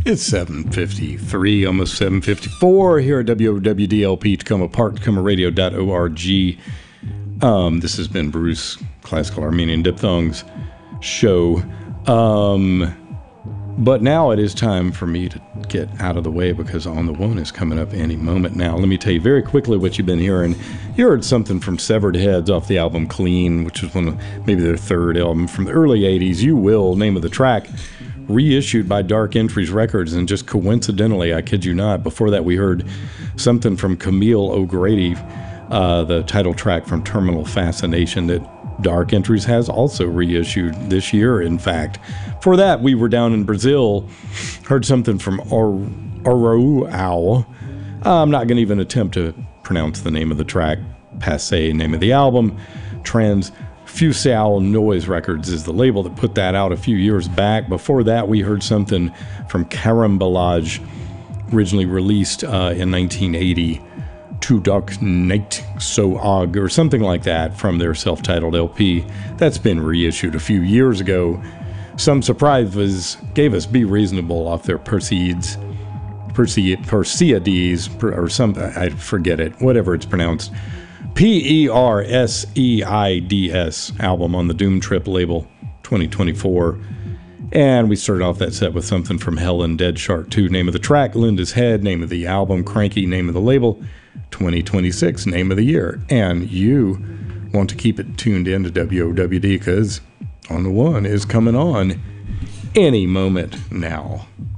It's 7:53, almost 7:54 here at WWDLP, Tacoma Park, TacomaRadio.org. This has been Bruce, Classical Armenian Diphthongs show. But now it is time for me to get out of the way because On the One is coming up any moment now. Let me tell you very quickly what you've been hearing. You heard something from Severed Heads off the album Clean, which was one of maybe their third album from the early 80s. You Will, name of the track, reissued by Dark Entries Records, and just coincidentally, I kid you not, before that we heard something from Camille O'Grady, the title track from Terminal Fascination that Dark Entries has also reissued this year, in fact. For that, we were down in Brazil, heard something from Arauao. I'm not going to even attempt to pronounce the name of the track. Passé, name of the album. Transfusal Noise Records is the label that put that out a few years back. Before that, we heard something from Carambolage, originally released in 1980. To Dark Night So Og, or something like that, from their self-titled LP. That's been reissued a few years ago. Some surprise gave us Be Reasonable off their Perseids, or something, I forget it, whatever it's pronounced. Perseids album on the Doom Trip label, 2024. And we started off that set with something from Hell and Dead Shark 2, name of the track, Linda's Head, name of the album, Cranky, name of the label, 2026, name of the year. And you want to keep it tuned in to WOWD because On the One is coming on any moment now.